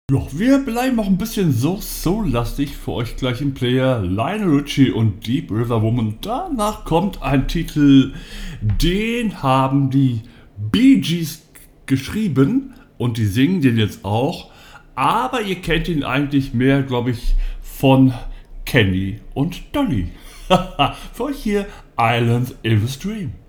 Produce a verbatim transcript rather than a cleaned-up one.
Ja, wir bleiben noch ein bisschen so soul-lastig für euch gleich im Player. Lionel Richie und Deep River Woman. Danach kommt ein Titel, den haben die Bee Gees geschrieben und die singen den jetzt auch. Aber ihr kennt ihn eigentlich mehr, glaube ich, von Kenny und Dolly. Für euch hier Islands in the Stream.